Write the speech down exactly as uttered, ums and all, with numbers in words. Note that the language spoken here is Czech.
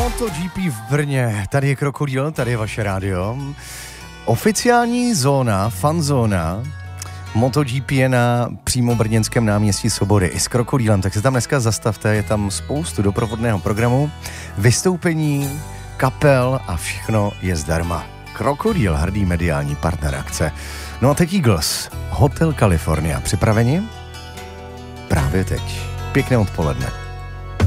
MotoGP v Brně, tady je Krokodýl, tady je vaše rádio. Oficiální zóna, fanzóna MotoGP je na přímo brněnském náměstí Svobody i s Krokodýlem, tak se tam dneska zastavte, je tam spoustu doprovodného programu, vystoupení, kapel a všechno je zdarma. Krokodýl, hrdý mediální partner akce. No a teď Eagles, Hotel California, připraveni? Právě teď. Pěkné odpoledne.